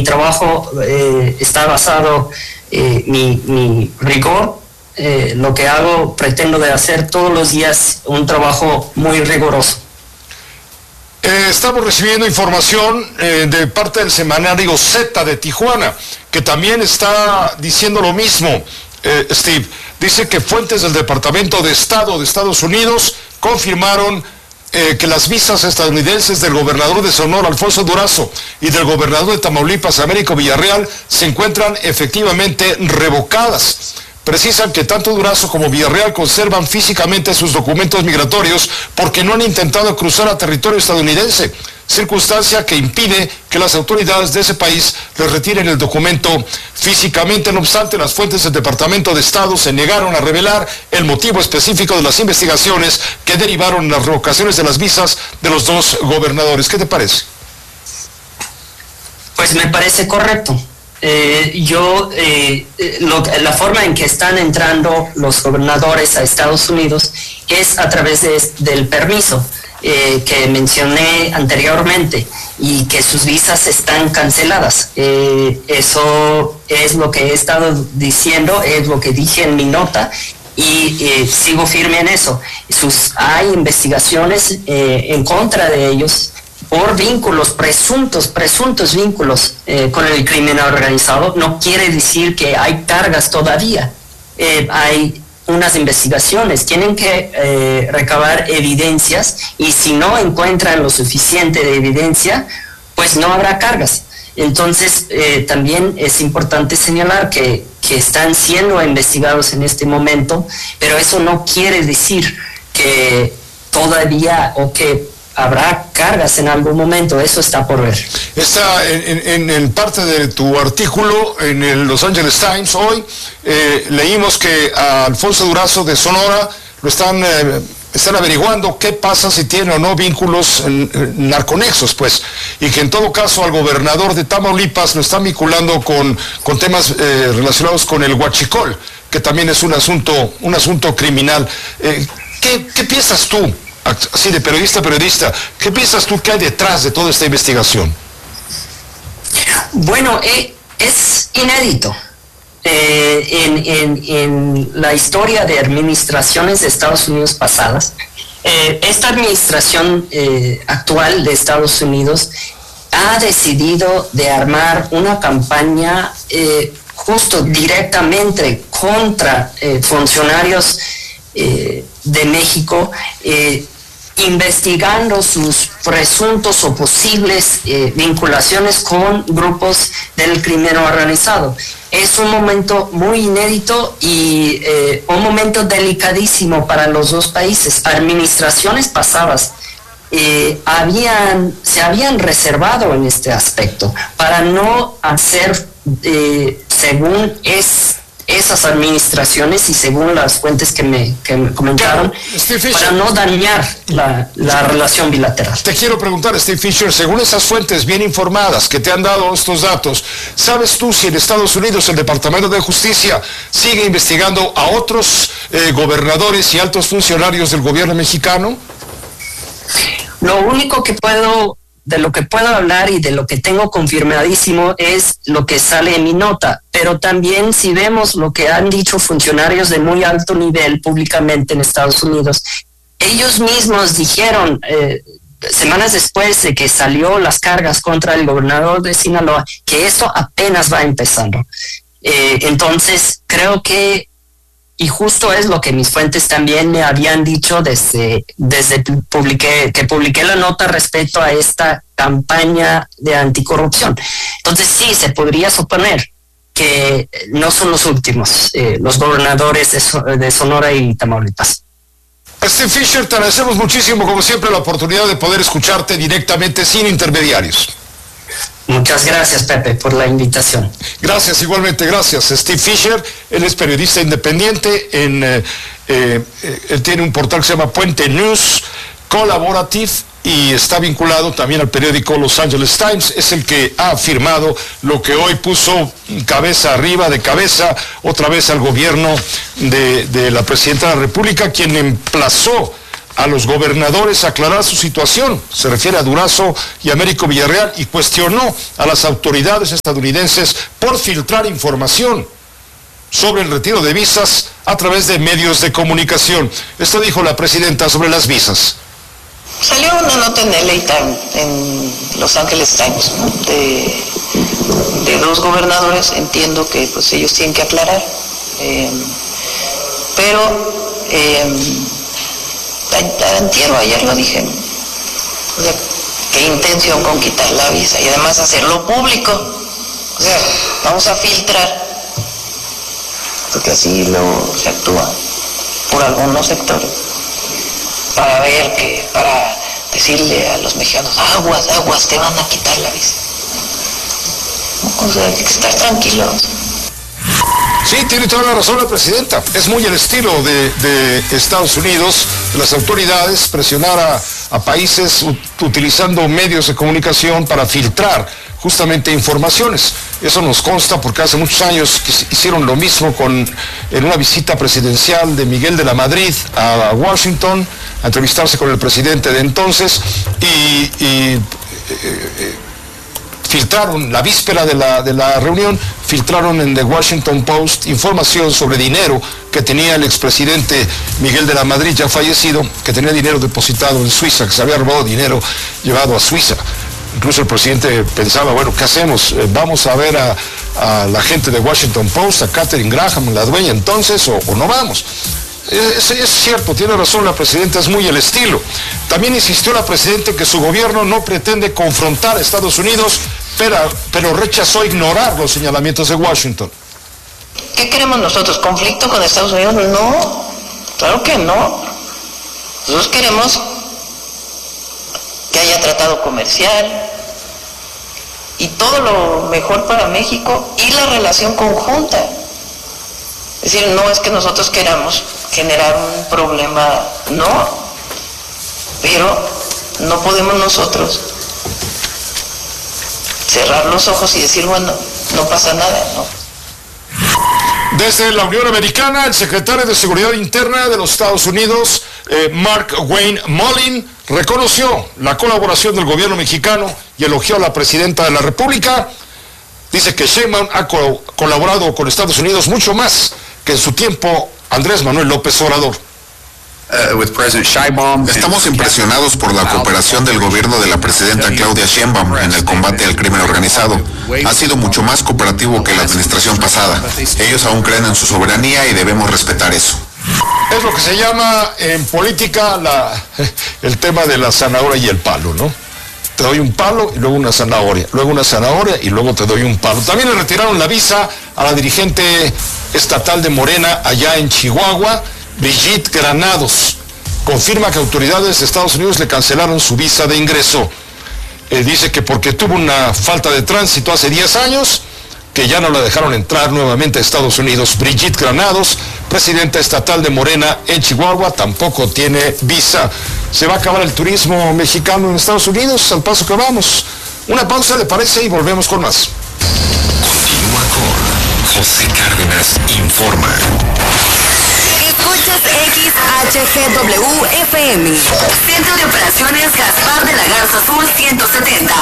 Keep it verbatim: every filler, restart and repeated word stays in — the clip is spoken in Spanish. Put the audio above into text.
mi trabajo eh, está basado, eh, mi, mi rigor, eh, lo que hago, pretendo de hacer todos los días un trabajo muy riguroso. Eh, estamos recibiendo información eh, de parte del semanario Z de Tijuana, que también está diciendo lo mismo, eh, Steve. Dice que fuentes del Departamento de Estado de Estados Unidos confirmaron eh, que las visas estadounidenses del gobernador de Sonora, Alfonso Durazo, y del gobernador de Tamaulipas, Américo Villarreal, se encuentran efectivamente revocadas. Precisan que tanto Durazo como Villarreal conservan físicamente sus documentos migratorios porque no han intentado cruzar a territorio estadounidense, circunstancia que impide que las autoridades de ese país les retiren el documento físicamente. No obstante, las fuentes del Departamento de Estado se negaron a revelar el motivo específico de las investigaciones que derivaron en las revocaciones de las visas de los dos gobernadores. ¿Qué te parece? Pues me parece correcto. Eh, yo, eh, lo, la forma en que están entrando los gobernadores a Estados Unidos es a través de, del permiso eh, que mencioné anteriormente y que sus visas están canceladas. Eh, eso es lo que he estado diciendo, es lo que dije en mi nota y eh, sigo firme en eso. Sus, hay investigaciones eh, en contra de ellos por vínculos, presuntos, presuntos vínculos eh, con el crimen organizado. No quiere decir que hay cargas todavía. Eh, hay unas investigaciones, tienen que eh, recabar evidencias y si no encuentran lo suficiente de evidencia, pues no habrá cargas. Entonces, eh, también es importante señalar que, que están siendo investigados en este momento, pero eso no quiere decir que todavía o que habrá cargas en algún momento. Eso está por ver. Está en, en, en parte de tu artículo en el Los Angeles Times hoy, eh, leímos que a Alfonso Durazo de Sonora lo están, eh, están averiguando qué pasa si tiene o no vínculos en, en narconexos, pues, y que en todo caso al gobernador de Tamaulipas lo están vinculando con, con temas eh, relacionados con el huachicol, que también es un asunto, un asunto criminal. Eh, ¿qué, ¿Qué piensas tú? Así de periodista a periodista, ¿qué piensas tú que hay detrás de toda esta investigación? Bueno, eh, es inédito. Eh, en, en, en la historia de administraciones de Estados Unidos pasadas, eh, esta administración eh, actual de Estados Unidos ha decidido de armar una campaña eh, justo directamente contra eh, funcionarios eh, de México, eh, investigando sus presuntos o posibles eh, vinculaciones con grupos del crimen organizado. Es un momento muy inédito y eh, un momento delicadísimo para los dos países. Administraciones pasadas eh, habían, se habían reservado en este aspecto para no hacer, eh, según es esas administraciones y según las fuentes que me, que me comentaron, Steve para no dañar la, la relación bilateral. Te quiero preguntar, Steve Fisher, según esas fuentes bien informadas que te han dado estos datos, ¿sabes tú si en Estados Unidos el Departamento de Justicia sigue investigando a otros eh, gobernadores y altos funcionarios del gobierno mexicano? Lo único que puedo... de lo que puedo hablar y de lo que tengo confirmadísimo es lo que sale en mi nota, pero también si vemos lo que han dicho funcionarios de muy alto nivel públicamente en Estados Unidos, ellos mismos dijeron eh, semanas después de que salió las cargas contra el gobernador de Sinaloa que esto apenas va empezando. Eh, entonces creo que y justo es lo que mis fuentes también me habían dicho desde, desde publiqué, que publiqué la nota respecto a esta campaña de anticorrupción. Entonces sí, se podría suponer que no son los últimos, eh, los gobernadores de, so de Sonora y Tamaulipas. Steve Fisher, te agradecemos muchísimo, como siempre, la oportunidad de poder escucharte directamente sin intermediarios. Muchas gracias, Pepe, por la invitación. Gracias, igualmente, gracias. Steve Fisher, él es periodista independiente, en, eh, eh, él tiene un portal que se llama Puente News Collaborative y está vinculado también al periódico Los Angeles Times. Es el que ha afirmado lo que hoy puso cabeza arriba de cabeza otra vez al gobierno de, de la presidenta de la República, quien emplazó a los gobernadores a aclarar su situación. Se refiere a Durazo y Américo Villarreal, y cuestionó a las autoridades estadounidenses por filtrar información sobre el retiro de visas a través de medios de comunicación. Esto dijo la presidenta sobre las visas. Salió una nota en L A Times, en Los Angeles Times, ¿no? de, de dos gobernadores. Entiendo que pues ellos tienen que aclarar, eh, pero eh, antier o ayer lo dije, o sea, qué intención con quitar la visa y además hacerlo público, o sea, vamos a filtrar, porque así lo se actúa por algunos sectores, para ver que, para decirle a los mexicanos, aguas, aguas, te van a quitar la visa. O sea, hay que estar tranquilos. Sí, tiene toda la razón la presidenta. Es muy el estilo de, de Estados Unidos, de las autoridades, presionar a, a países utilizando medios de comunicación para filtrar justamente informaciones. Eso nos consta porque hace muchos años hicieron lo mismo con, en una visita presidencial de Miguel de la Madrid a Washington, a entrevistarse con el presidente de entonces, y, y eh, filtraron, la víspera de la, de la reunión, filtraron en The Washington Post información sobre dinero que tenía el expresidente Miguel de la Madrid, ya fallecido, que tenía dinero depositado en Suiza, que se había robado dinero llevado a Suiza. Incluso el presidente pensaba, bueno, ¿qué hacemos? ¿Vamos a ver a, a la gente de Washington Post, a Katharine Graham, la dueña entonces, o, o no vamos? Es, es cierto, tiene razón la presidenta, es muy el estilo. También insistió la presidenta que su gobierno no pretende confrontar a Estados Unidos, pero, pero rechazó ignorar los señalamientos de Washington. ¿Qué queremos nosotros? ¿Conflicto con Estados Unidos? No, claro que no. Nosotros queremos que haya tratado comercial y todo lo mejor para México y la relación conjunta. Es decir, no es que nosotros queramos generar un problema, no, pero no podemos nosotros cerrar los ojos y decir, bueno, no pasa nada, ¿no? Desde la Unión Americana, el secretario de Seguridad Interna de los Estados Unidos, eh, Mark Wayne Mullin, reconoció la colaboración del gobierno mexicano y elogió a la presidenta de la República. Dice que Sheinbaum ha co- colaborado con Estados Unidos mucho más que en su tiempo Andrés Manuel López Obrador. Estamos impresionados por la cooperación del gobierno de la presidenta Claudia Sheinbaum en el combate al crimen organizado. Ha sido mucho más cooperativo que la administración pasada. Ellos aún creen en su soberanía y debemos respetar eso. Es lo que se llama en política la, el tema de la zanahoria y el palo, ¿no? Te doy un palo y luego una zanahoria, luego una zanahoria y luego te doy un palo. También le retiraron la visa a la dirigente estatal de Morena allá en Chihuahua, Brigitte Granados. Confirma que autoridades de Estados Unidos le cancelaron su visa de ingreso. Eh, dice que porque tuvo una falta de tránsito hace diez años, que ya no la dejaron entrar nuevamente a Estados Unidos. Brigitte Granados, presidenta estatal de Morena en Chihuahua, tampoco tiene visa. Se va a acabar el turismo mexicano en Estados Unidos al paso que vamos. Una pausa, ¿le parece? Y volvemos con más. Continúa con José Cárdenas Informa. Escuchas X H G W F M. Centro de Operaciones Gaspar de la Garza Azul ciento setenta.